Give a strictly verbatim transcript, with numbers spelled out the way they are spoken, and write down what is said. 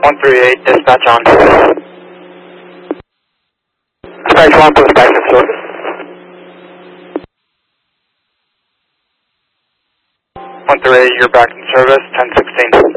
one three eight, dispatch on. Dispatch one, post back to service. one three eight, you're back in service, ten sixteen.